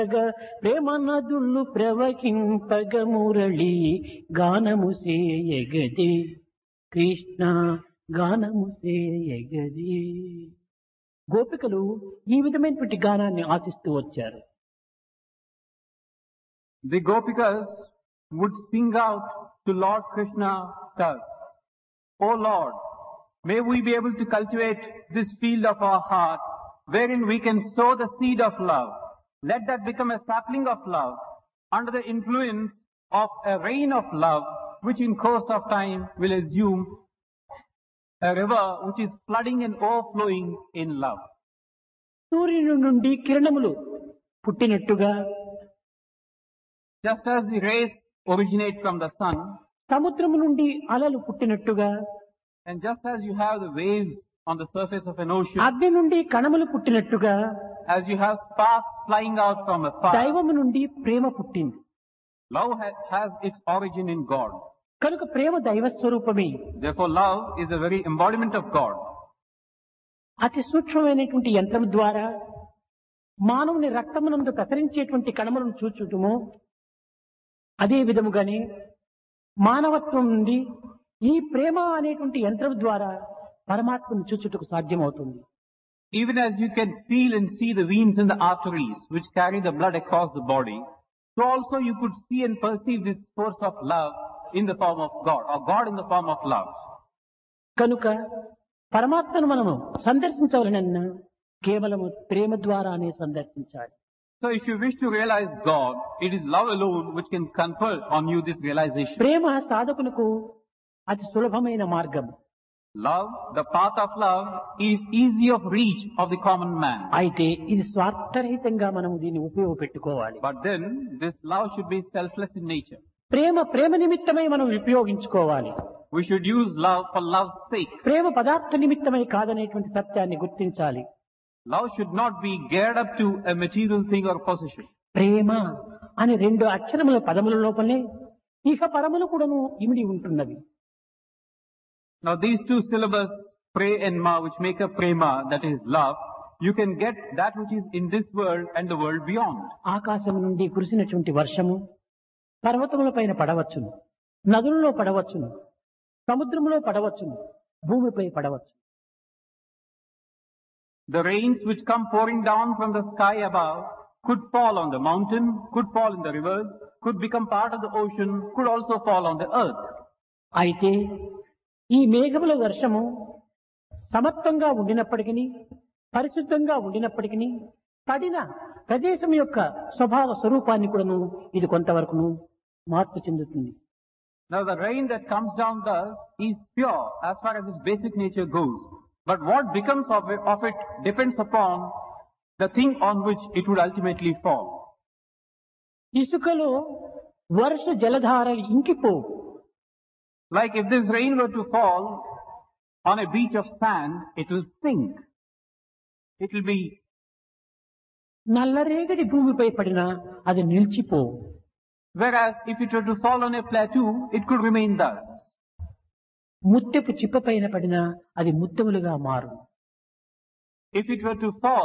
ప్రేమ నదులు ప్రవహింపగ మురళి గానము సేయగది కృష్ణ గానము సేయగది. గోపికలు ఈ విధమైనటువంటి గానాన్ని ఆశిస్తూ వచ్చారు. The Gopikas would sing out to Lord Krishna thus, O Lord, may we be able to cultivate this field of our heart wherein we can sow the seed of love. Let that become a sapling of love under the influence of a rain of love which in course of time will assume a river which is flooding and overflowing in love. సూర్యుని నుండి కిరణములు పుట్టినట్టుగా, just as the rays originate from the sun, సముద్రము నుండి అలలు పుట్టినట్టుగా, and just as you have the waves on the surface of an ocean, అగ్ని నుండి కణములు పుట్టినట్టుగా, as you have sparks flying out from a fire, దైవము నుండి ప్రేమ పుట్టింది. love has its origin in God. కనుక ప్రేమ దైవ స్వరూపమే. Therefore love is a very embodiment of God. అతి సూక్ష్మమైనటువంటి యంత్రం ద్వారా మానవుని రక్తమునందు కత్తిరించేటువంటి కణములను చూచుటము, అదే విధముగానే మానవత్వం నుండి ఈ ప్రేమ అనేటువంటి యంత్రం ద్వారా పరమాత్మను చూచుటకు సాధ్యమవుతుంది. Even as you can feel and see the veins and the arteries which carry the blood across the body, so also you could see and perceive this force of love in the form of God, or God in the form of love. కనుక పరమాత్మను మనము సందర్శించవలనన్నా కేవలము ప్రేమ ద్వారానే సందర్శించాలి. So if you wish to realize God, it is love alone which can confer on you this realization. ప్రేమ సాధకులకు అతి సులభమైన మార్గం. Love, the path of love, is easy of reach of the common man. అయితే ఇది స్వార్థరహితంగా మనం దీన్ని ఉపయోగపెట్టుకోవాలి. But then this love should be selfless in nature. ప్రేమ నిమిత్తమై మనం ఉపయోగించుకోవాలి. We should use love for love's sake. ప్రేమ పదార్థ నిమిత్తమై కాదనేటువంటి సత్యాన్ని గుర్తించాలి. Love should not be geared up to a material thing or possession. ప్రేమ అనే రెండు అక్షరముల పదముల లోపలే ఇహ పరములు కూడాను ఇమిడి ఉంటున్నవి. Now these two syllables, pre and ma, which make up prema, that is love, you can get that which is in this world and the world beyond. ఆకాశం నుండి కురిసినటువంటి వర్షము పర్వతముల పైన పడవచ్చును, నదులలో పడవచ్చును, సముద్రములో పడవచ్చును, భూమిపై పడవచ్చు. The rains which come pouring down from the sky above could fall on the mountain, could fall in the rivers, could become part of the ocean, could also fall on the earth. అయితే ఈ మేఘముల వర్షము సమత్వంగా ఉండినప్పటికీ, పరిశుద్ధంగా ఉండినప్పటికీ పడిన ప్రదేశం యొక్క స్వభావ స్వరూపాన్ని కూడాను ఇది కొంతవరకును మార్పు చెందుతుంది. Now the rain that comes down thus is pure as far as its basic nature goes. But what becomes of it depends upon the thing on which it would ultimately fall. ఇసుకలో వర్ష జలధారలు ఇంకిపోవు. Like if this rain were to fall on a beach of sand, it will sink. It will be... నల్లరేగడి భూమిపై పడినా అది నిలిచిపోవు. Whereas if it were to fall on a plateau, it could remain thus. ముత్యపు చిప్ప పైన పడినా అది ముత్యములుగా మారు. If it were to fall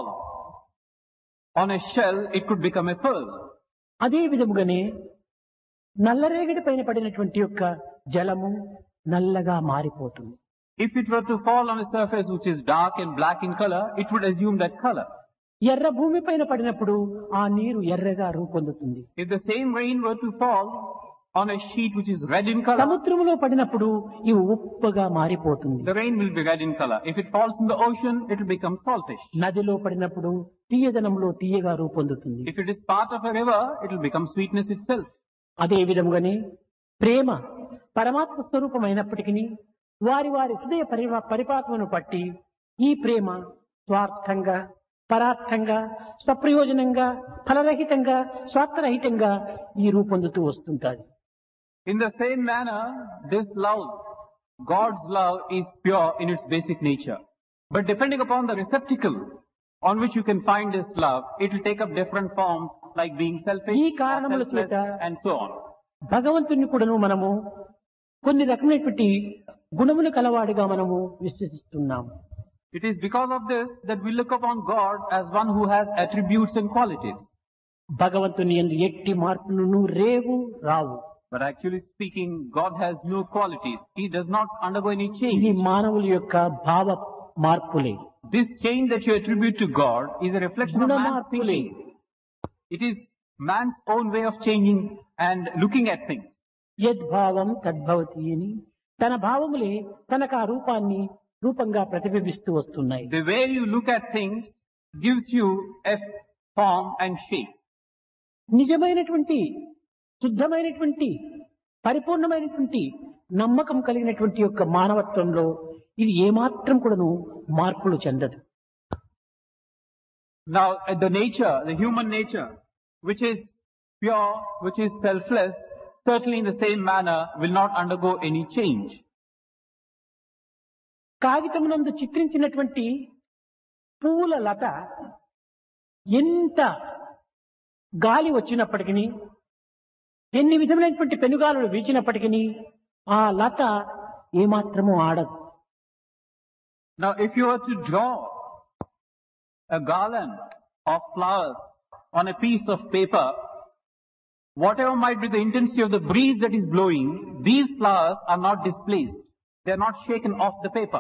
on a shell, it could become a pearl. అదే విధముగానే నల్లరేగడి పైన పడినటువంటి యొక్క జలము నల్లగా మారిపోతుంది. If it were to fall on a surface which is dark and black in color, it would assume that color. ఎర్ర భూమి పైన పడినప్పుడు ఆ నీరు ఎర్రగా రూపొందుతుంది. If the same rain were to fall on a sheet which is red in color, సముద్రములో పడినప్పుడు ఇవి ఉప్పుగా మారిపోతుంది. the rain will be red in color. If it falls in the ocean, it will become saltish. నదిలో పడినప్పుడు తీయదనంలో తీయగా రూపొందుతుంది. If it is part of a river, it will become sweetness itself. అదే విధముగానే ప్రేమ పరమాత్మ స్వరూపమైనప్పటికీ వారి వారి హృదయ పరిపాకమును పట్టి ఈ ప్రేమ స్వార్థంగా, పరార్థంగా, స్వప్రయోజనంగా, ఫలరహితంగా, స్వార్థరహితంగా ఈ రూపొందుతూ వస్తుంటాయి. In the same manner, this love, God's love, is pure in its basic nature. But depending upon the receptacle on which you can find this love, it will take up different forms, like being selfish, ఈ కారణముల selfless, చేత and so on. భగవంతుని కూడాను మనము కొన్ని రకమైనటువంటి గుణములు కలవాడిగా మనము విశ్వసిస్తున్నాము. It is because of this that we look upon God as one who has attributes and qualities. భగవంతుని యందు ఎట్టి మార్పులను రేవు రావు. But actually speaking, God has no qualities. He does not undergo any ఇది change. మానవుల యొక్క భావ మార్పులే, This change that you attribute to God is a reflection of Guna man's మార్పులే. thinking. It is man's own way of changing and looking at things. యద్భావం తద్భవతి అని తన భావములే తనకు ఆ రూపంగా ప్రతిబింబిస్తూ వస్తున్నాయి. The way you look at things gives you a form and shape. నిజమైనటువంటి శుద్ధమైనటువంటి పరిపూర్ణమైనటువంటి నమ్మకం కలిగినటువంటి యొక్క మానవత్వంలో ఇది ఏమాత్రం కూడాను మార్పులు చెందదు. Now, the human nature, which is pure, which is selfless, certainly in the same manner will not undergo any change. కాగితమునందు చిత్రించినటువంటి పువ్వుల లత ఎంత గాలి వచ్చినప్పటికీ, ఎన్ని విధమైనటువంటి పెనుగాలులు వీచినప్పటికీ ఆ లత ఏమాత్రము ఆడదు. Now, if you were to draw a garland of flowers on a piece of paper, whatever might be the intensity of the breeze that is blowing, these flowers are not displaced. They are not shaken off the paper.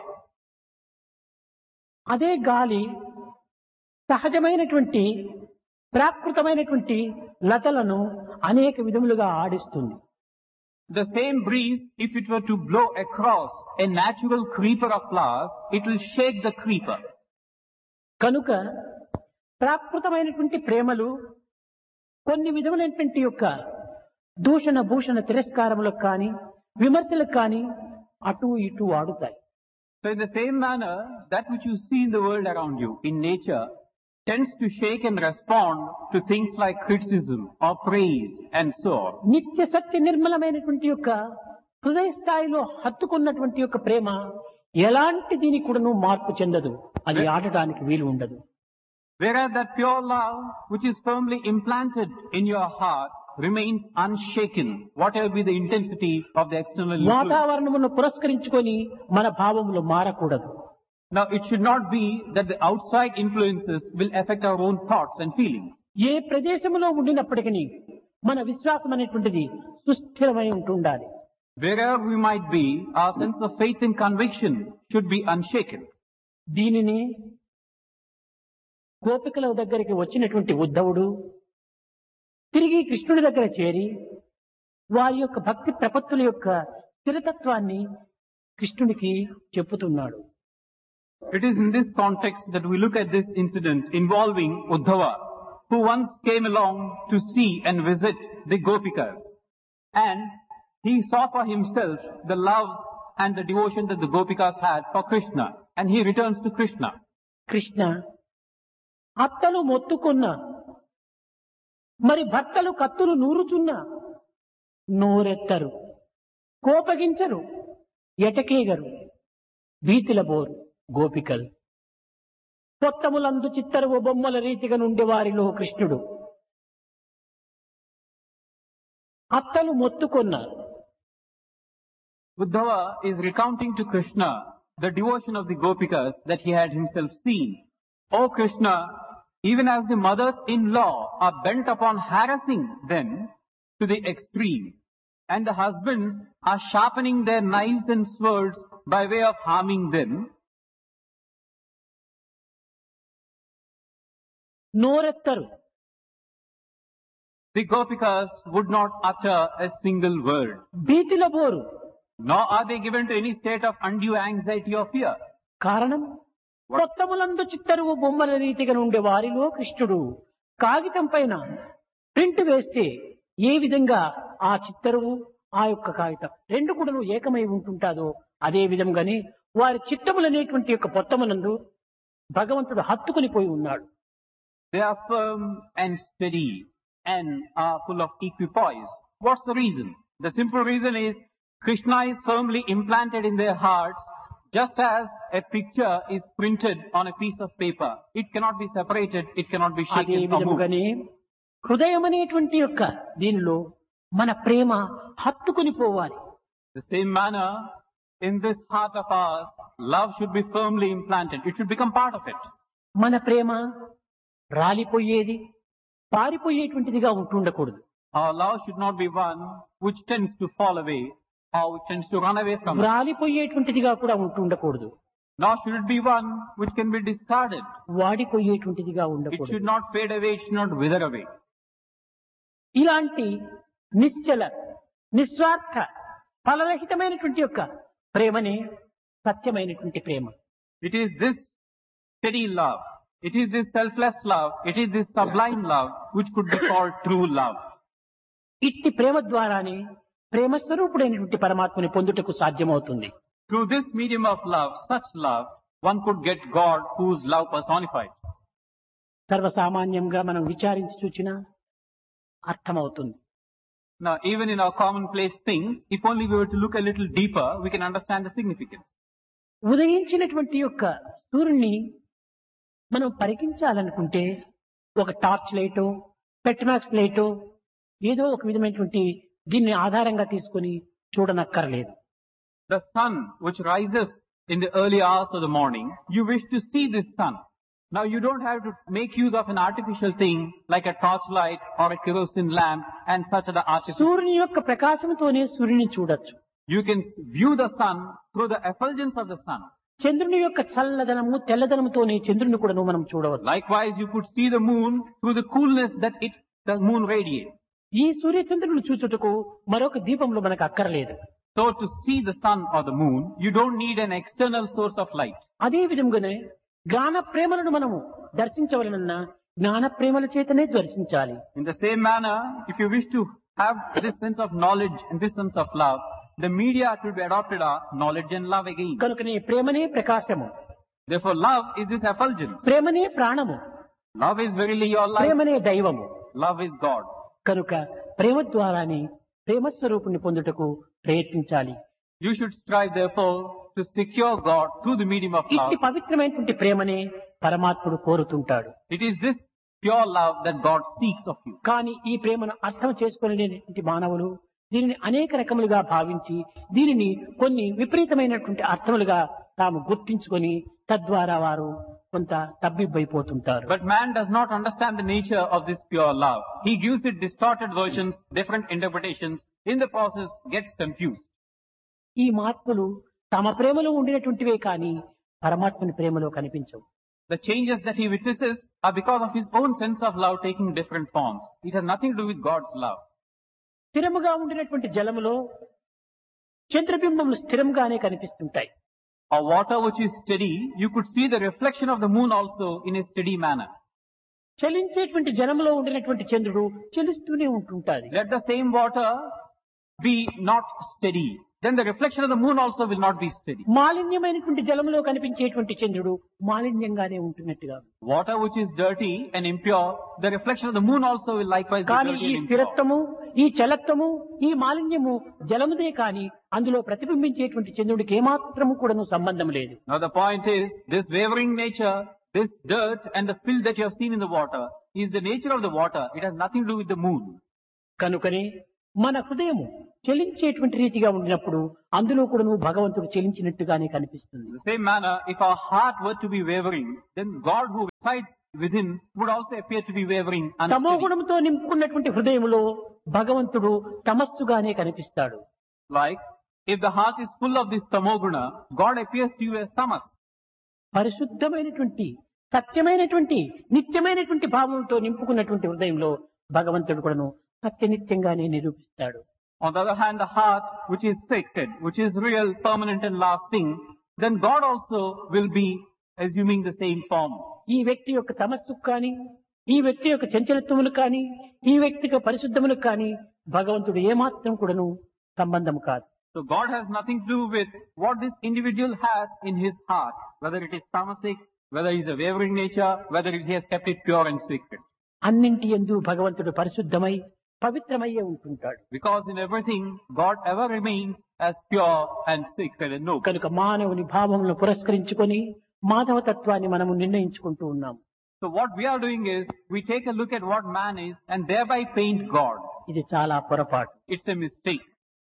అదే గాలి సహజమైనటువంటి ప్రాకృతమైనటువంటి లతలను అనేక విధములుగా ఆడిస్తుంది. The same breeze, if it were to blow across a natural creeper of flowers, it will shake the creeper. కనుక ప్రాకృతమైనటువంటి ప్రేమలు కొన్ని విధములైనటువంటి యొక్క దూషణ భూషణ తిరస్కారములకు కానీ విమర్శలకు కానీ అటు ఇటు ఆడుతాయి. So in the same manner, that which you see in the world around you, in nature, tends to shake and respond to things like criticism or praise and so on. నిత్య సత్య నిర్మలమైనటువంటి యొక్క హృదయ స్థాయిలో హత్తుకున్నటువంటి యొక్క ప్రేమ ఎలాంటి దీనికి కూడాను మార్పు చెందదు, అది ఆడటానికి వీలు ఉండదు. Whereas that pure love, which is firmly implanted in your heart, remains unshaken, whatever be the intensity of the external influence. వాతావరణమును పురస్కరించుకొని మన భావములు మారకూడదు. Now, it should not be that the outside influences will affect our own thoughts and feelings. ఏ ప్రదేశములో ఉండినప్పటికీ మన విశ్వాసం అనేటువంటిది సుస్థిరమై ఉంటుండాలి. Wherever we might be, our sense of faith and conviction should be unshaken. దీనిని గోపికల దగ్గరికి వచ్చినటువంటి ఉద్ధవుడు తిరిగి కృష్ణుడి దగ్గర చేరి వారి యొక్క భక్తి ప్రపత్తుల యొక్క స్థిరతత్వాన్ని కృష్ణుడికి చెప్పుతున్నాడు. It is in this context that we look at this incident involving Uddhava, who once came along to see and visit the Gopikas. And he saw for himself the love and the devotion that the Gopikas had for Krishna. And he returns to Krishna. Krishna, అత్తలు మొత్తుకున్నా మరి భర్తలు కత్తులు నూరుచున్నా నోరెత్తరు, కోపగించరు, ఎటకేగరు, భీతిల bore గోపికలు. పొత్తములందు చిత్తరువు బొమ్మల రీతిగా నుండి వారిలో కృష్ణుడు. అత్తలు మొత్తుకున్నారు. Uddhava is recounting to Krishna the devotion of the Gopikas that he had himself seen. O Krishna, even as the mothers-in-law are bent upon harassing them to the extreme, and the husbands are sharpening their knives and swords by way of harming them, నోరెత్తరు, the Gopikas would not utter a single word. భీతిల bore. Nor are they given to any state of undue anxiety or fear. కారణం, పొత్తములందు చిత్తరువు బొమ్మల రీతిగా నుండి వారిలో కృష్ణుడు. కాగితం పైన print వేస్తే ఏ విధంగా ఆ చిత్తరువు ఆ యొక్క కాగితం రెండు కూడా ఏకమై ఉంటుంటాదో అదే విధంగానే వారి చిత్తములనేటువంటి యొక్క పొత్తమునందు భగవంతుడు హత్తుకుని పోయి ఉన్నాడు. They are firm and steady and are full of equipoise. What's the reason? The simple reason is Krishna is firmly implanted in their hearts, just as a picture is printed on a piece of paper. It cannot be separated, it cannot be అదే shaken or moved. విధముగానే హృదయం అనేటువంటి యొక్క దీనిలో మన ప్రేమ హత్తుకుని పోవాలి. The same manner, in this heart of ours, love should be firmly implanted. It should become part of it. మన ప్రేమ రాలిపోయేది, పారిపోయేటువంటిదిగా ఉంటుండకూడదు. Our love should not be one which tends to fall away or which tends to run away from us. వ్రాలిపోయేటువంటిదిగా కూడా ఉంటుండకూడదు. Nor should it be one which can be discarded. వాడిపోయేటువంటిదిగా It ఉండకూడదు. should not fade away, it should not wither away. ఇలాంటి నిశ్చల నిస్వార్థ ఫలరహితమైనటువంటి యొక్క ప్రేమనే సత్యమైనటువంటి ప్రేమ. It is this steady love, it is this selfless love, it is this sublime love which could be called true love. ఇట్టి ప్రేమ ద్వారానే ప్రేమ స్వరూపుడైనటువంటి పరమాత్మని పొందుటకు సాధ్యమవుతుంది. Through this medium of love, such love, one could get God whose love personified. సర్వసామాన్యంగా మనం విచారించి చూచినా అర్థమవుతుంది. Now, even in our commonplace things, if only we were to look a little deeper, we can understand the significance. ఉదయించినటువంటి యొక్క సూర్యుని మనం పరికించాలనుకుంటే ఒక torch లైటో పెట్మాక్స్ లైటో ఏదో ఒక విధమైనటువంటి దీన్ని ఆధారంగా తీసుకొని చూడనక్కర్లేదు. The sun which rises in the early hours of the morning, you wish to see this sun. Now you don't have to make use of an artificial thing like a torchlight or a kerosene lamp and such other artificial. సూర్యుని యొక్క ప్రకాశంతోనే సూర్యుని చూడొచ్చు. You can view the sun through the effulgence of the sun. చంద్రుని యొక్క చల్లదనము తెల్లదనముతోనే చంద్రుని కూడా మనం చూడవచ్చు. Likewise, you could see the moon through the coolness that the moon radiates. ఈ సూర్య చంద్రులను చూచుటకు మరొక దీపంలో మనకు అక్కర్లేదు. So to see the sun or the moon, you don't need an external source of light. అదే విధంగానే జ్ఞాన ప్రేమలను మనము దర్శించవలనన్నా జ్ఞాన ప్రేమల చేతనే దర్శించాలి. In the same manner, if you wish to have this sense of knowledge and this sense of love, the media to be adopted are knowledge and love again. కనుకనే ప్రేమనే ప్రకాశము, Therefore, love is this effulgence. ప్రేమనే ప్రాణము, Love is verily your life. ప్రేమనే దైవము. Love is God. కనుక ప్రేమ ద్వారానే ప్రేమ స్వరూపుని పొందుటకు ప్రయత్నించాలి. You should strive, therefore, to secure God through the medium of love. ఇట్టి పవిత్రమైనటువంటి ప్రేమనే పరమాత్ముడు కోరుతుంటాడు. It is this pure love that God seeks of you. కానీ ఈ ప్రేమను అర్థం చేసుకునేటువంటి మానవులు దీనిని అనేక రకములుగా భావించి దీనిని కొన్ని విపరీతమైనటువంటి అర్థములుగా తాము గుర్తించుకొని తద్వారా వారు కొంత తబ్బిబ్బైపోతుంటారు. But man does not understand the nature of this pure love. He gives it distorted versions, different interpretations. In the process, gets confused. ఈ మార్పులు తమ ప్రేమలో ఉండినటువంటివే కానీ పరమాత్మని ప్రేమలో కనిపించవు. The changes that he witnesses are because of his own sense of love taking different forms. It has nothing to do with God's love. స్థిరముగా ఉండినటువంటి జలములో చంద్రబింబములు స్థిరంగానే కనిపిస్తుంటాయి. Or water which is steady, you could see the reflection of the moon also in a steady manner. చలించేటువంటి జలంలో ఉండినటువంటి చంద్రుడు చలిస్తూనే ఉంటుంటాది. Let the same water be not steady, then the reflection of the moon also will not be steady. మాలిన్యమైనటువంటి జలంలో కనిపించేటువంటి చంద్రుడు మాలిన్యంగానే ఉంటున్నట్టుగా. Water which is dirty and impure, the reflection of the moon also will likewise be కానీ dirty ఈ and impure. స్థిరత్వము, ఈ చలత్వము, ఈ మాలిన్యము జలముదే కానీ అందులో ప్రతిబింబించేటువంటి చంద్రుడికి ఏమాత్రము కూడాను సంబంధం లేదు. Now the point is, this wavering nature, this dirt and the filth that you have seen in the water is the nature of the water. It has nothing to do with the moon. కనుకనే మన హృదయము చలించేటువంటి రీతిగా ఉండినప్పుడు అందులో కూడాను భగవంతుడు చలించినట్టుగానే కనిపిస్తుంది. In the same manner, if our heart were to be wavering, then God who resides within would also appear to be wavering. తమో గుణంతో నింపుకున్నటువంటి హృదయములో భగవంతుడు తమస్సుగానే కనిపిస్తాడు. Like, if the heart is full of this tamoguna, God appears to you as tamas. పరిశుద్ధమైనటువంటి సత్యమైనటువంటి నిత్యమైనటువంటి భావములతో నింపుకున్నటువంటి హృదయంలో భగవంతుడు కూడాను సత్యనిత్యంగానే నిరూపిస్తాడు. On the other hand, the heart which is sacred, which is real, permanent and lasting, then God also will be assuming the same form. ఈ వ్యక్తి యొక్క తమస్సుకు కానీ ఈ వ్యక్తి యొక్క చంచలత్వములు కానీ ఈ వ్యక్తి యొక్క పరిశుద్ధములకు కానీ భగవంతుడు ఏమాత్రం కూడాను సంబంధం కాదు. So God has nothing to do with what this individual has in his heart, whether it is tamasic, whether he is a wavering nature, whether he has kept it pure and sacred. అన్నింటి యందు భగవంతుడు పరిశుద్ధమై పవిత్రమయ్యే ఉంటుంటాడు. Because in everything, God ever remains as pure and sacred and noble. కనుక మానవుని భావములను పురస్కరించుకొని మాధవ తత్వాన్ని మనము నిర్ణయించుకుంటూ ఉన్నాం. So what we are doing is, we take a look at what man is and thereby paint God. ఇది చాలా పొరపాటు. It's a mistake.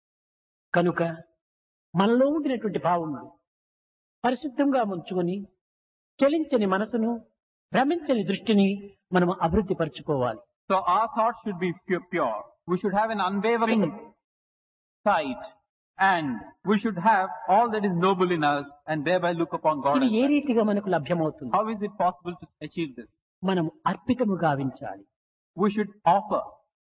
కనుక మనలో ఉండినటువంటి భావములు పరిశుద్ధంగా ఉంచుకొని చలించని మనసును భ్రమించని దృష్టిని మనం అభివృద్ధి పరచుకోవాలి. So our thoughts should be pure. We should have an unwavering sight, and we should have all that is noble in us, and thereby look upon God. ఇది as ఏ well. రీతిగా మనకు లభ్యమవుతుంది? How is it possible to achieve this? మనం అర్పితము గావించాలి. We should offer.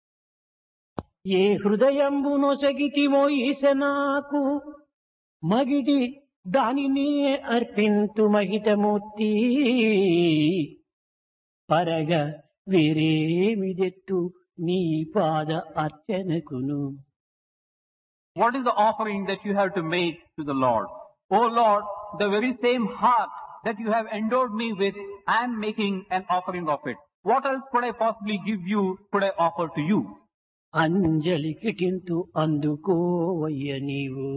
ఏ హృదయంబు నొసగితిమో ఈశనాకు మగిడి దానినే అర్పింతు మహితమూర్తి పరగ వేరేమిదెత్తు నీ పాద అర్చనకును. What is the offering that you have to make to the Lord? Oh Lord, the very same heart that you have endowed me with, I am making an offering of it. What else could I possibly give you, could I offer to you? అంజలి కిటింతు అందుకోవయ్య నీవు.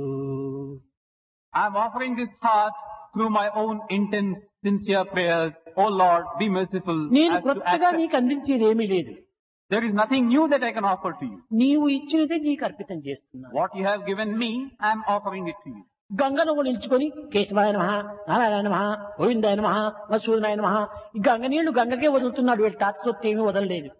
I am offering this heart through my own intense, sincere prayers. Oh Lord, be merciful నేను as to కొత్తగా accept. నీకు అందించేది ఏమీ లేదు. There is nothing new that I can offer to you. నీవు ఇచ్చినదే నీకు అర్పితం చేస్తున్నాను. What you have given me, I am offering it to you. గంగను నిల్చుకొని కేశవాయ నమః, నారాయణ నమః, గోవిందాయ నమః, మసూదనాయ నమః, ఈ గంగ నీళ్లు గంగకే వదులుతున్నాడు, వీళ్ళు తాత్సొత్తు ఏమీ వదలలేదు.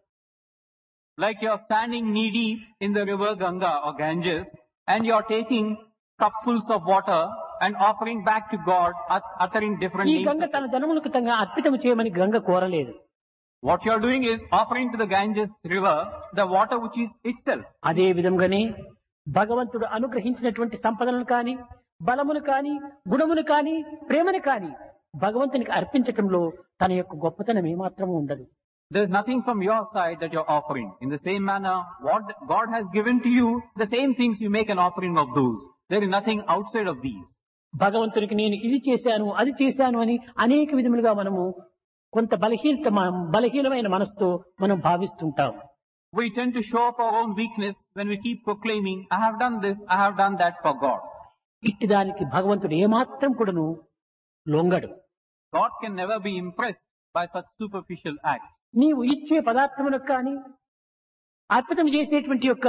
Like you are standing knee deep in the river Ganga or Ganges, and you are taking cupfuls of water and offering back to God, uttering different ఈ names. గంగ తన జనములకు తన అర్పితం చేయమని గంగ కోరలేదు. What you are doing is offering to the Ganges river the water which is itself. అదే విధంగానే భగవంతుడు అనుగ్రహించినటువంటి సంపదలను కాని, బలమును కాని, గుణమును కాని, ప్రేమను కాని భగవంతునికి అర్పించటంలో తన యొక్క గొప్పతనం ఏమాత్రము ఉండదు. There is nothing from your side that you are offering. In the same manner, what God has given to you, the same things you make an offering of those. There is nothing outside of these. భగవంతునికి నేను ఇది చేశాను, అది చేశాను అని అనేక విధములుగా మనము కొంత బలహీనమైన మనసుతో మనం భావిస్తుంటాం. We tend to show up our own weakness when we keep proclaiming, I have done this, I have done that for God. ఇట్టి దానికి భగవంతుడు ఏమాత్రం కూడాను లొంగడు. God can never be impressed by such superficial acts. నీవు ఇచ్చే పదార్థములకు కానీ, అర్పితం చేసేటువంటి యొక్క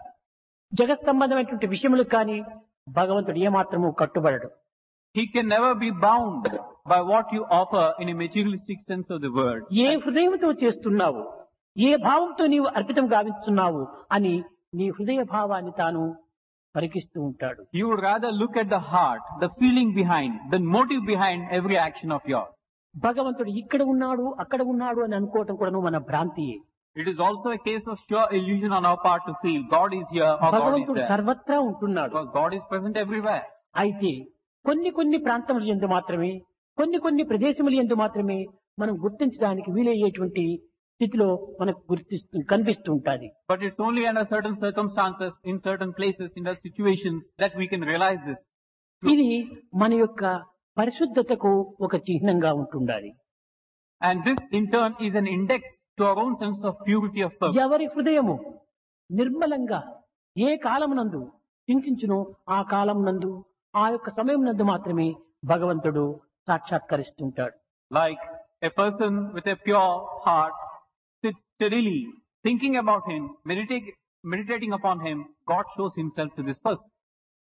జగత్ సంబంధమైనటువంటి విషయములకు కానీ భగవంతుడు ఏమాత్రము కట్టుబడడు. He can never be bound by what you offer in a materialistic sense of the word. ఏ హృదయంతో చేస్తున్నావు, ఏ భావంతో నీవు అర్పితం గావిస్తున్నావు అని నీ హృదయ భావాన్ని తాను పరికిస్తూ ఉంటాడు. You would rather look at the heart, the feeling behind, the motive behind every action of yours. భగవంతుడు ఇక్కడ ఉన్నాడు, అక్కడ ఉన్నాడు అని అనుకోవటం కూడా మన భ్రాంతియే. It is also a case of sure illusion on our part to feel God is here or God is భగవంతుడు there. సర్వత్రా ఉంటున్నాడు. Because God is present everywhere. అయితే కొన్ని ప్రాంతముల యందు మాత్రమే, కొన్ని ప్రదేశముల యందు మాత్రమే మనం గుర్తించడానికి వీలయ్యేటువంటి స్థితిలో మనకు కనిపిస్తూ ఉంటుంది. But it's only under certain circumstances, in certain places, in the situations that we can realize this. ఇది మన యొక్క పరిశుద్ధతకు ఒక చిహ్నంగా ఉంటుండాలి. And this in turn is an index to our own sense of purity of purpose. ఎవరి హృదయము నిర్మలంగా ఏ కాలమునందు చింతించును ఆ కాలమునందు ఆ యొక్క సమయం నందు మాత్రమే భగవంతుడు సాక్షాత్కరిస్తుంటాడు. Like a person with a pure heart sits steadily thinking about him, meditating upon him, God shows himself to this person.